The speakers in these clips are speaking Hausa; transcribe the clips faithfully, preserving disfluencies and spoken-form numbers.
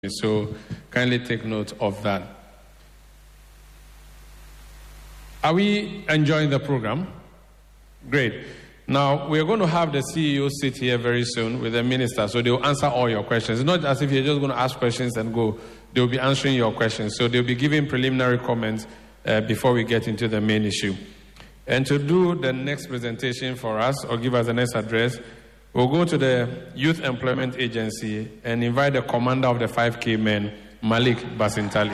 So kindly take note of that. Are we enjoying the program? Great. Now, we're going to have the C E O sit here very soon with the minister, so they'll answer all your questions. It's not as if you're just going to ask questions and go. They'll be answering your questions. So they'll be giving preliminary comments uh, before we get into the main issue. And to do the next presentation for us, or give us the next address, we'll go to the Youth Employment Agency and invite the commander of the five K men, Malik Basintali.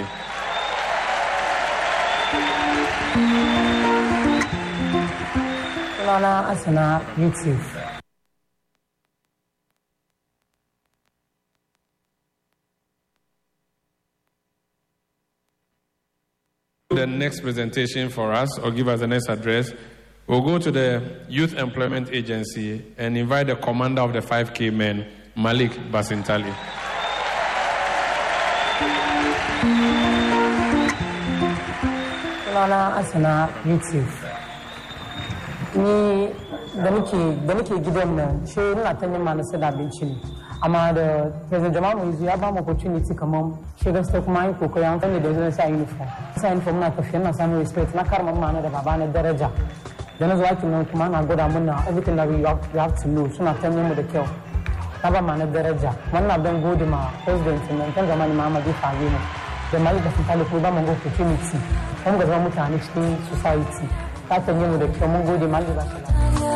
Lana Asana Youth. The next presentation for us, or give us the next address, we'll go to the Youth Employment Agency and invite the commander of the five K men, Malik Basintali. Lana Asana Youth. Ni da nake da nake gidan nan she ina ta neman na sada abinci amma da president Jamal Muizu ya ba mu opportunity kaman she gaskiya kuma yi kokari an fani da zan sa uniform sa uniform na tafiya na samu respect na karma mana da baba na daraja da na zuwa kin nan kuma na goda mun na everything that we have, we have to know suna ta nemo da kyau na ba mana daraja wannan don gode ma president nan kan zamani Muhammadu Fage ne da Malik Basintali ko ba mu opportunity mun ga zama mutane cikin society ta tanye mu da kyau mun gode Malik Basintali